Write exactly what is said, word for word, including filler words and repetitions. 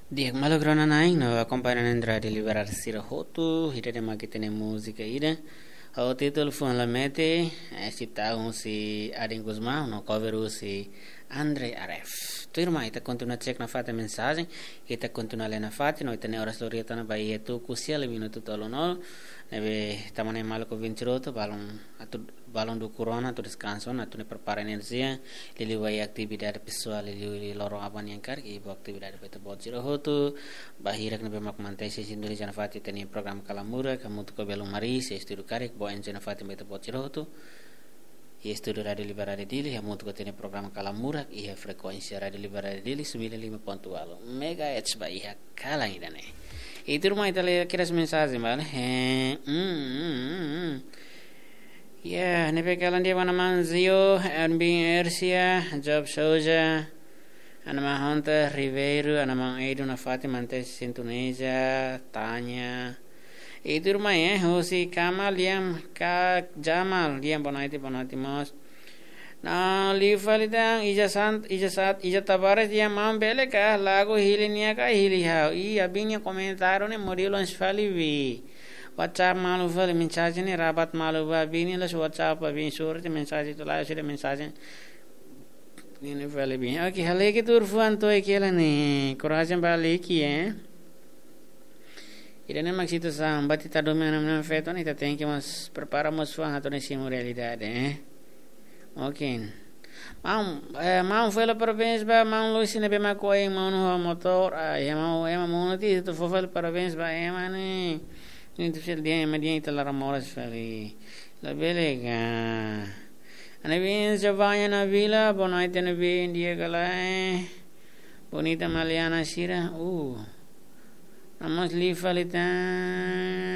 Diek malogrona naing no acompanhando de liberar sira hotu hira de makitene música ira o título foi la mete cita um si Adin Guzmán no cover si Andre Aref tu irmã ita continua check na fata mensagem ita continua lendo na fata no ita ne horas lorieta na bahia tu kusia le minuto tolo no nebe tamane malo ko vintiroto balon atu balon do corona tu descanso na tu ne prepara energia lili vai atividade pessoal lili loro aban yang kar ibu atividade beta bojiro hotu bahira nebe mak mantai se sinduri jana fata teni program kalamura kamu tu ko belo mari se estudo karek bo en jana fata beta bojiro hotu e estudo radio liberare dili ya mutu ko teni program kalamura e frekuensia radio liberare dili sembilan puluh lima koma dua megahertz ba iha kala idane itu rumah itu le kira mensagem bale eh mm ya nebe kalan dia mana manzio Erwin Ercia Job Souza Ana Hunter Ribeiro Ana Edu na Fatima Antes Sintuneja Tanya itu rumah ya Hosi Kamal Liam Ka Jamal Liam Bonaiti Bonati Mos na livalidang ijasat ijasat ijatabares dia mam bele ka lagu hilinia ka hiliha i abinya komentaro ne modelo fali vi WhatsApp malu fali mensagem ne rabat malu ba bini las WhatsApp bin surte mensagem to la sure mensagem ne fali bi okay hale ke turfuan to ekela ne coragem bali ki eh irene maxito sa bati ta domena na feto ne ta tem que mas preparamos fa to ne simu realidade eh okay mam eh, mam foi la parabéns ba mam Lucy ne be ma ko em mam no motor ai mam em mam ti to foi parabéns ba em ani ni tu fel dia em dia itala ramoras feli la belega ane bin javanya na vila bonaite ne be dia gala bonita maliana sira uh namos li falita